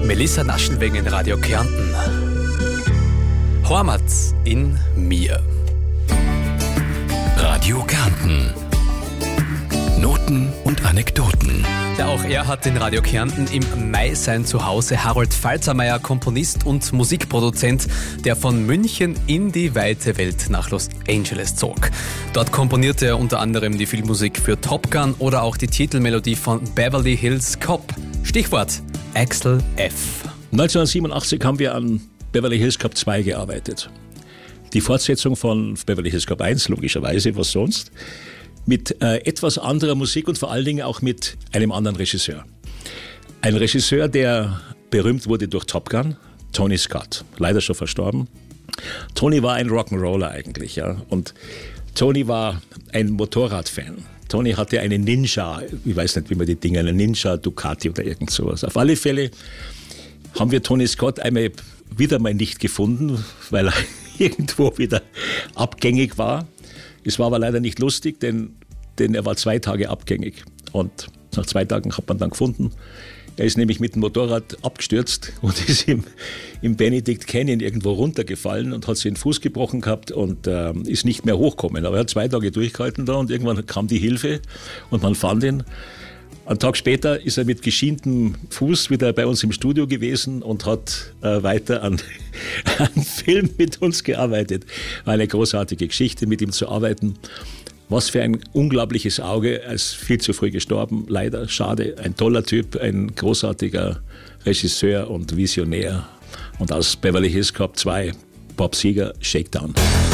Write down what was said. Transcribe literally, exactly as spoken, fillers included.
Melissa Naschenweng in Radio Kärnten. Heimat in mir. Radio Kärnten. Noten und Anekdoten. Ja, auch er hat in Radio Kärnten im Mai sein Zuhause. Harold Faltermeier, Komponist und Musikproduzent, der von München in die weite Welt nach Los Angeles zog. Dort komponierte er unter anderem die Filmmusik für Top Gun oder auch die Titelmelodie von Beverly Hills Cop. Stichwort Axel F. neunzehnhundertsiebenundachtzig haben wir an Beverly Hills Cop zwei gearbeitet. Die Fortsetzung von Beverly Hills Cop eins, logischerweise, was sonst. Mit äh, etwas anderer Musik und vor allen Dingen auch mit einem anderen Regisseur. Ein Regisseur, der berühmt wurde durch Top Gun, Tony Scott, leider schon verstorben. Tony war ein Rock'n'Roller eigentlich, ja. Und Tony war ein Motorradfan. Tony hatte eine Ninja, ich weiß nicht, wie man die Dinge, eine Ninja Ducati oder irgend sowas. Auf alle Fälle haben wir Tony Scott einmal wieder mal nicht gefunden, weil er irgendwo wieder abgängig war. Es war aber leider nicht lustig, denn, denn er war zwei Tage abgängig. Und nach zwei Tagen hat man dann gefunden. Er ist nämlich mit dem Motorrad abgestürzt und ist im, im Benedict Canyon irgendwo runtergefallen und hat sich den Fuß gebrochen gehabt und äh, ist nicht mehr hochgekommen. Aber er hat zwei Tage durchgehalten da und irgendwann kam die Hilfe und man fand ihn. Einen Tag später ist er mit geschientem Fuß wieder bei uns im Studio gewesen und hat äh, weiter an einem Film mit uns gearbeitet. War eine großartige Geschichte, mit ihm zu arbeiten. Was für ein unglaubliches Auge. Er ist viel zu früh gestorben, leider, schade. Ein toller Typ, ein großartiger Regisseur und Visionär. Und aus Beverly Hills Cop zwei, Bob Seger, Shakedown.